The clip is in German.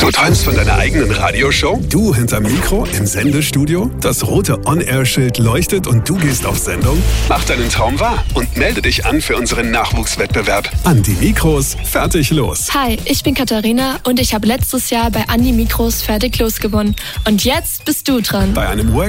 Du träumst von deiner eigenen Radioshow? Du hinterm Mikro im Sendestudio? Das rote On-Air-Schild leuchtet und du gehst auf Sendung? Mach deinen Traum wahr und melde dich an für unseren Nachwuchswettbewerb. An die Mikros, fertig, los. Hi, ich bin Katharina und ich habe letztes Jahr bei An die Mikros fertig los gewonnen. Und jetzt bist du dran. Bei einem